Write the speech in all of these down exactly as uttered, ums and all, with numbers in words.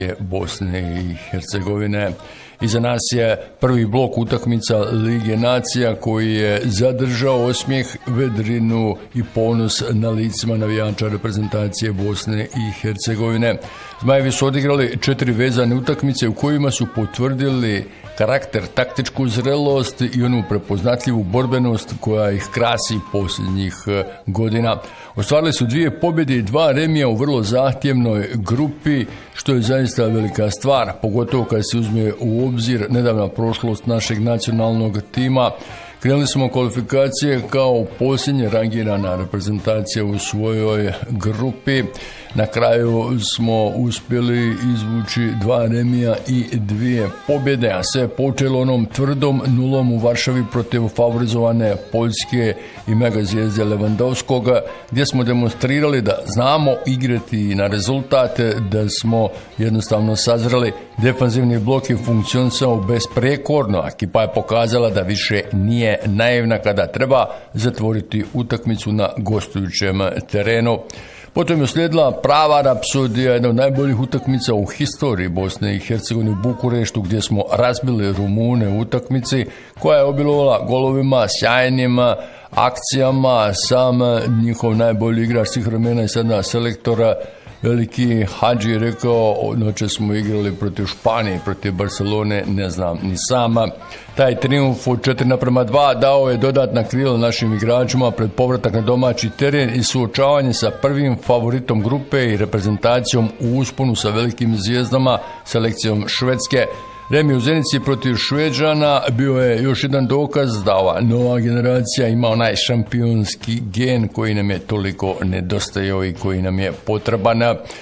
Bosne i Hercegovine. Iza nas je prvi blok utakmica Lige nacija koji je zadržao osmijeh, vedrinu i ponos na licima navijača reprezentacije Bosne i Hercegovine. Zmajevi su odigrali četiri vezane utakmice u kojima su potvrdili karakter, taktičku zrelost i onu prepoznatljivu borbenost koja ih krasi posljednjih godina. Ostvarili su dvije pobjede i dva remija u vrlo zahtjevnoj grupi, što je zaista velika stvar, pogotovo kad se uzme u obzir nedavna prošlost našeg nacionalnog tima. Krenuli smo kvalifikacije kao posljednje rangirana reprezentacija u svojoj grupi. Na kraju smo uspjeli izvući dva remija i dvije pobjede, a sve počelo onom tvrdom nulom u Varšavi protiv favorizovane Poljske i mega zvijezde Lewandowskoga, gdje smo demonstrirali da znamo igrati na rezultate, da smo jednostavno sazreli. Defanzivni blok je funkcionisao besprekorno, ekipa je pokazala da više nije naivna kada treba zatvoriti utakmicu na gostujućem terenu. Potom je uslijedila prava rapsodija, jedna od najboljih utakmica u historiji Bosne i Hercegovine u Bukureštu, gdje smo razbili Rumune u utakmici koja je obilovala golovima, sjajnim akcijama. Sam njihov najbolji igrač svih vremena i sada selektora veliki Hadži je rekao, noće smo igrali protiv Španije, protiv Barcelone, ne znam ni sama. Taj trijumf od četiri naprema dva dao je dodatna krila našim igračima pred povratak na domaći teren i suočavanje sa prvim favoritom grupe i reprezentacijom u usponu sa velikim zvijezdama, selekcijom Švedske. Remi u Zenici protiv Šveđana bio je još jedan dokaz da ova nova generacija ima onaj šampionski gen koji nam je toliko nedostajao i koji nam je potreban.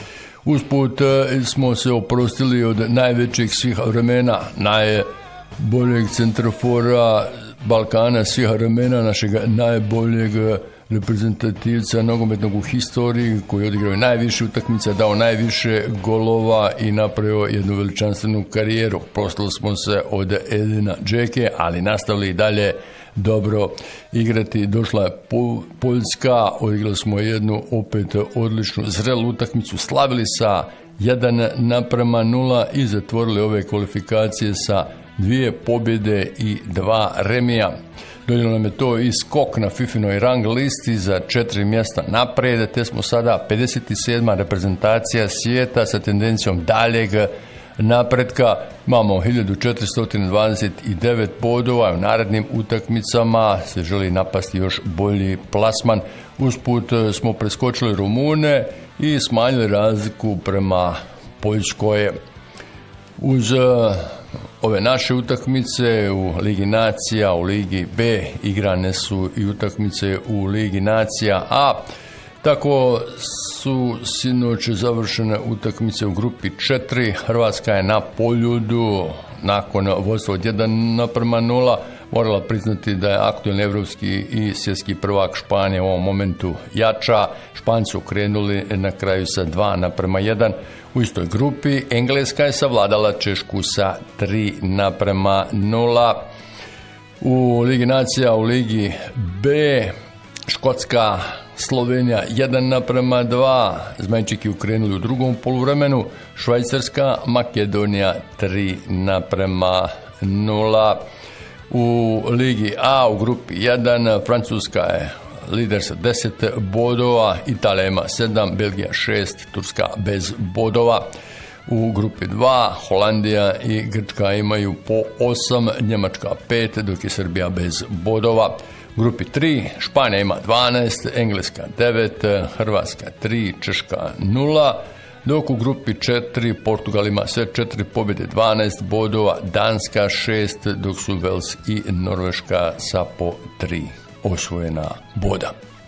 Usput smo se oprostili od najvećih svih vremena, najboljeg centrafora Balkana svih vremena, našeg najboljeg reprezentativca nogometnog u historiji koji je odigrao najviše utakmica, dao najviše golova i napravio jednu veličanstvenu karijeru. Prostili smo se od Edina Džeke, ali nastavili i dalje dobro igrati. Došla je Poljska, odigrali smo jednu opet odličnu zrelu utakmicu, slavili sa jedan naprema nula i zatvorili ove kvalifikacije sa dvije pobjede i dva remija. Donijelo nam je to i skok na Fifinoj rang listi za četiri mjesta naprijed, te smo sada pedeset sedma reprezentacija svijeta sa tendencijom daljeg napretka. Imamo hiljadu četiristo dvadeset devet bodova, u narednim utakmicama se želi napasti još bolji plasman. Usput smo preskočili Rumune i smanjili razliku prema Poljskoj. Uz ove naše utakmice u Ligi nacija, u Ligi B igrane su i utakmice u Ligi nacija A. Tako su sinoć završene utakmice u grupi četiri. Hrvatska je na Poljudu nakon vodstva od jedan naprema nula morala priznati da je aktualni evropski i svjetski prvak Španija u ovom momentu jača. Španci su krenuli na kraju sa dva naprema jedan. U istoj grupi Engleska je savladala Češku sa tri naprema nula. U Ligi nacija, u Ligi B Škotska, Slovenija jedan naprema dva. Zmajčiki ukrenuli u drugom poluvremenu. Švajcarska, Makedonija tri naprema nula. U Ligi A u grupi jedan Francuska je lider sa deset bodova, Italija ima sedam, Belgija šest, Turska bez bodova. U grupi dva Holandija i Grčka imaju po osam, Njemačka pet, dok je Srbija bez bodova. U grupi tri Španija ima dvanaest, Engleska devet, Hrvatska tri, Češka nula, dok u grupi četiri Portugal ima sve četiri pobjede, dvanaest bodova, Danska šest, dok su Vels i Norveška sa po tri osvojena boda.